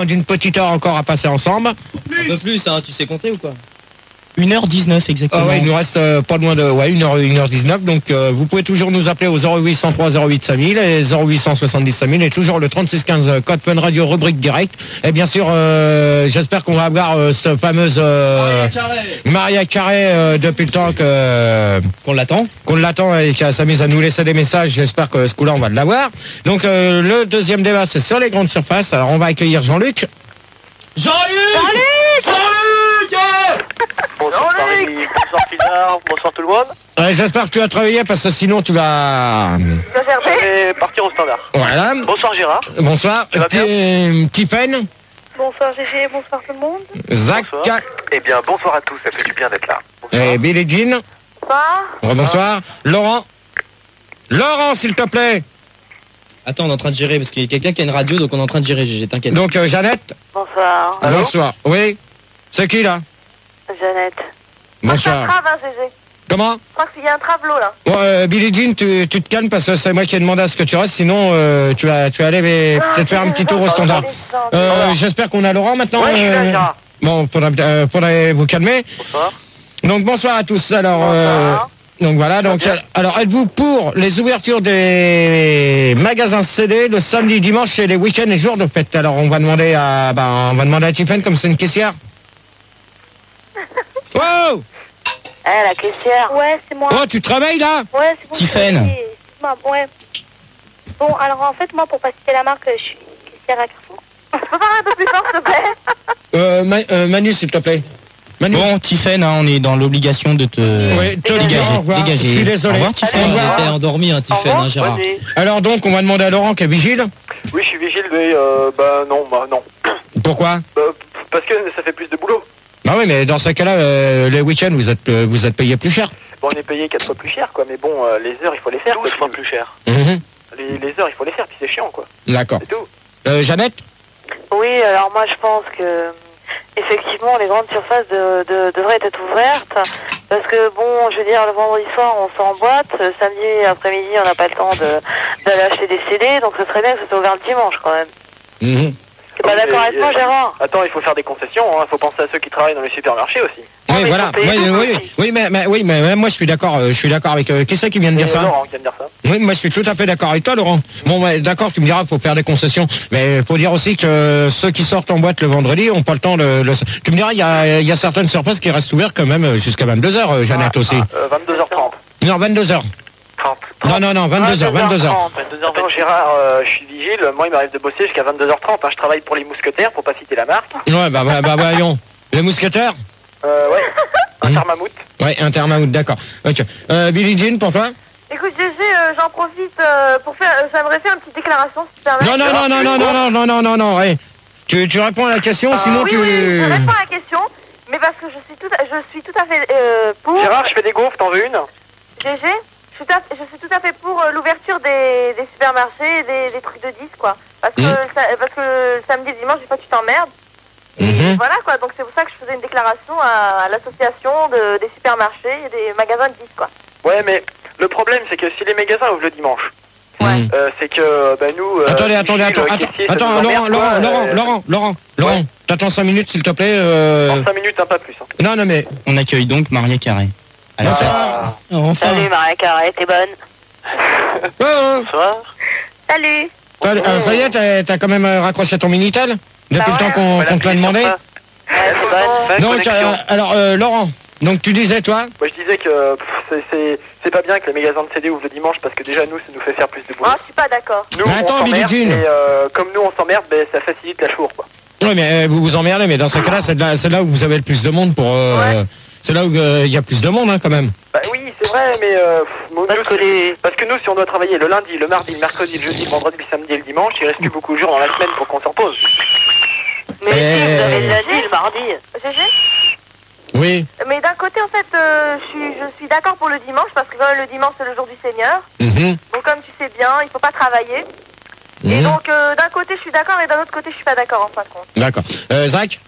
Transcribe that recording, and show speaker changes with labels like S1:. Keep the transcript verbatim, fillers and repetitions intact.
S1: d'une petite heure encore à passer ensemble.
S2: Un peu plus, hein, tu sais compter ou quoi?
S3: une heure dix-neuf exactement.
S1: Ah ouais, il nous reste euh, pas loin de ouais, une heure, une heure dix-neuf. Donc euh, vous pouvez toujours nous appeler au zéro huit cent trois zéro huit cinq mille et zéro huit cent soixante-dix cinq mille et toujours le trente-six quinze euh, code Fun Radio rubrique direct. Et bien sûr, euh, j'espère qu'on va avoir euh, cette fameuse euh,
S4: Maria Carré,
S1: Maria Carré euh, depuis le temps que euh,
S2: Qu'on l'attend.
S1: qu'on l'attend et qu'elle s'amuse à nous laisser des messages. J'espère que ce coup-là on va l'avoir. Donc euh, le deuxième débat c'est sur les grandes surfaces. Alors on va accueillir Jean-Luc.
S4: Jean-Luc Jean-Luc
S5: Bonsoir Paris, bonsoir Philard, bonsoir tout le monde.
S1: Euh, j'espère que tu as travaillé parce que sinon tu vas.
S5: Je vais partir au standard.
S1: Voilà.
S5: Bonsoir Gérard.
S1: Bonsoir.
S5: Ça va bien
S1: Ti- Tiffen.
S6: Bonsoir Gégé, bonsoir tout le monde.
S1: Zach.
S5: Bonsoir. Eh bien bonsoir à tous, ça fait du bien d'être là. Bonsoir.
S1: Et Billie Jean.
S6: Bonsoir.
S1: Bonsoir. Laurent. Laurent, s'il te plaît.
S2: Attends, on est en train de gérer parce qu'il y a quelqu'un qui a une radio, donc on est en train de gérer, Gégé, t'inquiète.
S1: Donc euh, Jeannette.
S6: Bonsoir.
S5: Allô
S1: Bonsoir. Oui. C'est qui là?
S6: Jeannette.
S1: Bonsoir.
S6: Trave, hein, Gégé.
S1: Comment?
S6: Je crois qu'il y a un travelot là.
S1: Bon, euh, Billie Jean, tu, tu te calmes parce que c'est moi qui ai demandé à ce que tu restes. Sinon, euh, tu vas, tu vas aller mais, peut-être faire un petit tour au standard. Euh, J'espère qu'on a Laurent maintenant.
S5: Ouais, je suis là,
S1: euh,
S5: Gérard.
S1: Bon, faudra, euh, faudrait vous calmer.
S5: Bonsoir.
S1: Donc bonsoir à tous. Alors, euh,
S6: Bonsoir.
S1: donc voilà. Donc
S5: bien.
S1: alors, êtes-vous pour les ouvertures des magasins C D le samedi, dimanche et les week-ends et jours de fête? Alors on va demander à, ben, on va demander à Tiffen comme c'est une caissière. Wow!
S6: Eh, la caissière. Ouais, c'est moi.
S1: Oh, tu travailles là?
S6: Ouais, c'est bon.
S3: Tiffen.
S6: Excuse-moi, ouais. Bon, alors en fait, moi, pour pas citer la marque, je suis caissière à Carrefour. Je peux parler un peu plus fort, s'il te plaît?
S1: Euh, Ma- euh, Manu, s'il te plaît. Manu.
S3: Bon, Tiffen, hein, on est dans l'obligation de te
S1: Oui, te
S3: dégager.
S1: dire au revoir.
S3: dégager.
S1: Je suis désolé.
S3: Au revoir,
S2: Putain,
S3: Tiffen.
S1: Au revoir.
S2: t'es endormi, hein, Tiffen, hein, Gérard.
S5: Vas-y.
S1: Alors donc, on va demander à Laurent qui est vigile.
S5: Oui, je suis vigile, mais euh, bah non, bah non.
S1: Pourquoi?
S5: Bah, parce que ça fait plus de boulot.
S1: Bah oui, mais dans ce cas-là, euh, les week-ends, vous êtes, euh, vous êtes payé plus cher.
S5: Bon, on est payé quatre fois plus cher, quoi, mais bon, euh, les heures, il faut les faire. douze fois plus cher.
S1: Mhm.
S5: Les, les heures, il faut les faire, puis c'est chiant, quoi.
S1: D'accord.
S5: C'est tout.
S1: Euh, Jeannette?
S6: Oui, alors moi, je pense que effectivement, les grandes surfaces de, de, devraient être ouvertes. Parce que, bon, je veux dire, le vendredi soir, on sort en boîte. Le samedi après-midi, on n'a pas le temps de- d'aller acheter des C D. Donc, ce serait bien que ce soit ouvert le dimanche, quand même.
S1: Mhm.
S6: T'es pas
S5: Oui,
S6: d'accord
S5: mais,
S6: avec moi,
S5: euh,
S6: Gérard?
S5: Attends, il faut faire des concessions, hein. Il faut penser à ceux qui travaillent dans les supermarchés aussi.
S6: Ah,
S1: Oui,
S6: mais
S1: voilà.
S6: faut payer
S1: Oui,
S6: tout
S1: oui,
S6: aussi.
S1: oui, mais, mais- oui, mais mais moi je suis d'accord. euh, Je suis d'accord avec. euh, qui c'est qui vient de dire
S5: C'est
S1: ça?
S5: Laurent qui vient de dire ça.
S1: Oui, moi je suis tout à fait d'accord avec toi, Laurent. Bon, ouais, d'accord, tu me diras, faut faire des concessions, mais faut dire aussi que ceux qui sortent en boîte le vendredi ont pas le temps. Le, le... Tu me diras, il y a, il y a certaines surfaces qui restent ouvertes quand même jusqu'à vingt-deux heures, euh, Jeannette aussi.
S5: Euh, vingt-deux heures trente.
S1: Non, vingt-deux heures.
S5: trente.
S1: Non, non, non, vingt-deux heures, vingt-deux heures.
S5: vingt-deux heures. Attends, Gérard, euh, je suis vigile. Moi, il m'arrive de bosser jusqu'à vingt-deux heures trente. Hein. Je travaille pour les mousquetaires, pour pas citer la marque.
S1: Ouais, bah, bah, bah, voyons. Les mousquetaires?
S5: Euh, ouais. Un
S1: Hmm.
S5: thermamout.
S1: Ouais, Intermaout, d'accord. Ok. Euh, Billie Jean, pour toi?
S6: Écoute, Gégé, euh, j'en profite euh, pour faire... euh, J'aimerais faire une petite déclaration, si tu permets.
S1: Non, non, non, non, non, non, non, non, non, non, non, ouais. Tu, tu réponds à la question, sinon
S6: oui,
S1: tu...
S6: oui, je réponds à la question, mais parce que je suis tout à, je suis tout à fait euh, pour...
S5: Gérard, je fais des gaufres, t'en veux une?
S6: Gégé, je suis, tout à- je suis tout à fait pour euh, l'ouverture des, des supermarchés et des, des trucs de disques, quoi. Parce que,
S1: Mhm.
S6: le sa- parce que le samedi et dimanche, des fois, tu t'emmerdes. Et
S1: Mhm.
S6: voilà, quoi. Donc, c'est pour ça que je faisais une déclaration à, à l'association de, des supermarchés et des magasins de disques, quoi.
S5: Ouais, mais le problème, c'est que si les magasins ouvrent le dimanche,
S1: Mhm.
S5: euh, c'est que, bah, nous... euh,
S1: Attendez, attendez,
S5: vigiles,
S1: attends, attends,
S5: caissiers, ça
S1: attends,
S5: nous
S1: Laurent,
S5: emmerde,
S1: Laurent,
S5: quoi,
S1: Laurent,
S5: euh,
S1: Laurent, Laurent, Laurent,
S5: Ouais.
S1: t'attends cinq minutes, s'il te plaît. Euh...
S5: En cinq minutes, un pas plus. Hein.
S1: Non, non, mais...
S3: On accueille donc Maria Carré. À la fête.
S5: Ah.
S2: Enfin.
S6: Maria Carré, t'es bonne.
S1: Oh, oh.
S5: Bonsoir.
S6: Salut.
S1: Toi, euh, ça y est, t'as, t'as quand même euh, raccroché ton Minitel? Depuis
S6: Bah
S1: le temps
S6: ouais.
S1: qu'on,
S5: Voilà,
S1: qu'on te l'a
S5: clique sur
S1: demandé?
S5: ça.
S6: Ouais, c'est bonne.
S5: Bonne
S1: Donc,
S5: connexion.
S1: euh, alors, euh, Laurent, donc tu disais, toi?
S5: Moi, je disais que pff, c'est- c'est c'est pas bien que les magasins de C D ouvrent le dimanche parce que déjà, nous, ça nous fait faire plus de boulot.
S6: Ah, je suis pas d'accord.
S5: Nous,
S1: Mais attends,
S5: on s'emmerde
S1: Billie
S5: et
S1: Jean.
S5: euh, comme nous, on s'emmerde, ben, ça facilite la chour, quoi.
S1: Oui, mais euh, vous vous emmerdez, mais dans ce cas-là, c'est, de là, c'est là où vous avez le plus de monde pour... euh,
S6: Ouais.
S1: C'est là où il y a plus de monde, hein, quand même.
S5: Bah oui, c'est vrai, mais euh, pff, nous,
S6: Parce que les...
S5: parce que nous, si on doit travailler le lundi, le mardi, le mercredi, le jeudi, le vendredi, le samedi et le dimanche, il reste plus beaucoup de jours dans la semaine pour qu'on s'en repose.
S6: Mais
S1: Eh.
S6: si, vous avez le lundi, le mardi. Gégé.
S1: Oui.
S6: Mais d'un côté, en fait, euh, je suis, je suis d'accord pour le dimanche, parce que quand même, le dimanche, c'est le jour du Seigneur.
S1: Mhm.
S6: Donc, comme tu sais bien, il faut pas travailler. Et
S1: Mhm.
S6: donc, euh, d'un côté, je suis d'accord, et d'un autre côté, je suis pas d'accord, en fin de compte.
S1: D'accord. Euh, Zach?